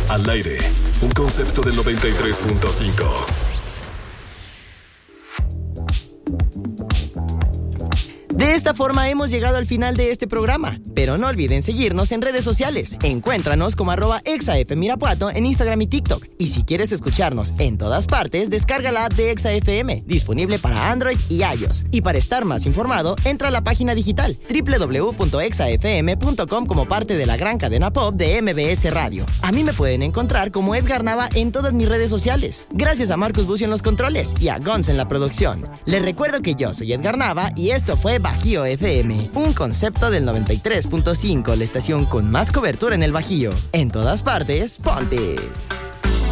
Al aire, un concepto del 93.5. De esta forma hemos llegado al final de este programa, pero no olviden seguirnos en redes sociales. Encuéntranos como @ExaFMirapuato en Instagram y TikTok. Y si quieres escucharnos en todas partes, descarga la app de ExaFM, disponible para Android y iOS. Y para estar más informado, entra a la página digital www.exafm.com como parte de la gran cadena pop de MBS Radio. A mí me pueden encontrar como Edgar Nava en todas mis redes sociales. Gracias a Marcus Bucio en los controles y a Gonz en la producción. Les recuerdo que yo soy Edgar Nava y esto fue Bajío FM, un concepto del 93.5, la estación con más cobertura en el Bajío. En todas partes, ponte.